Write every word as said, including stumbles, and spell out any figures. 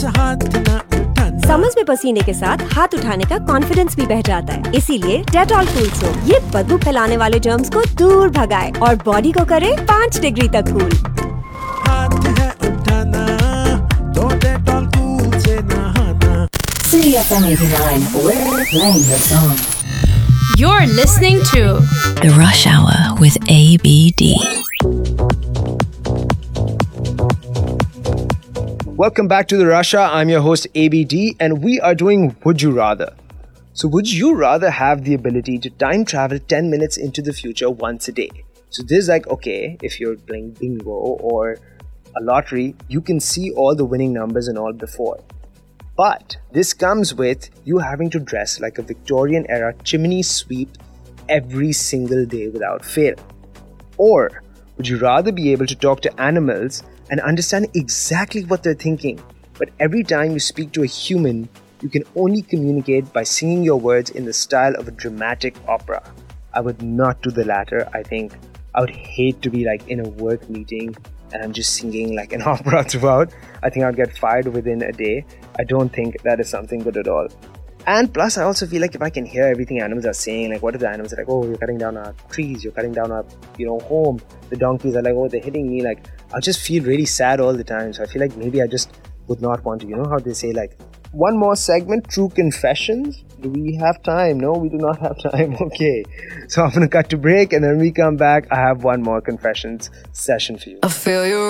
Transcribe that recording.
Summers में पसीने के साथ हाथ उठाने का कॉन्फिडेंस भी बह जाता है, इसीलिए डेटॉल कूल सोप ये बदबू फैलाने वाले जर्म्स को दूर भगाए और बॉडी को करे पाँच डिग्री तक cool. C F M eighty-nine, we're playing your song. You're listening to The Rush Hour with A B D. Welcome back to The Rush Hour. I'm your host A B D and we are doing Would You Rather. So would you rather have the ability to time travel ten minutes into the future once a day? So this is like, okay, if you're playing bingo or a lottery, you can see all the winning numbers and all before. But this comes with you having to dress like a Victorian era chimney sweep every single day without fail. Or would you rather be able to talk to animals and understand exactly what they're thinking, but every time you speak to a human, you can only communicate by singing your words in the style of a dramatic opera? I would not do the latter. I think I would hate to be like in a work meeting and I'm just singing like an opera throughout. I think I'd get fired within a day. I don't think that is something good at all. And plus, I also feel like if I can hear everything animals are saying, like what if the animals are like, oh, you're cutting down our trees, you're cutting down our, you know, home. The donkeys are like, oh, they're hitting me. Like, I'll just feel really sad all the time. So I feel like maybe I just would not want to, you know how they say like, one more segment, True Confessions. Do we have time? No, we do not have time. Okay. So I'm going to cut to break and then when we come back, I have one more confessions session for you. I feel you